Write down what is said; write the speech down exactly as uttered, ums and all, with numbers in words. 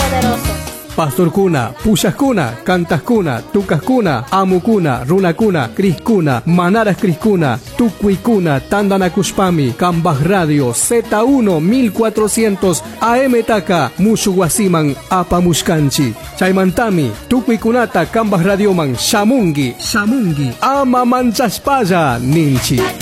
poderoso. Pastorkuna, Pushakuna, Cantaskuna, Tucaskuna, Amukuna, Runakuna, Criskuna, Manaras Criskuna, Tucuicuna, Tandanakushpami, Cambaj Radio, Z uno mil cuatrocientos A M Taka, Mushuguasiman, Apamushkanchi, Chaimantami, Tucuikunata, Cambaj Radioman, Shamungi, Shamungi, Ama Manchaspaya, Ninchi.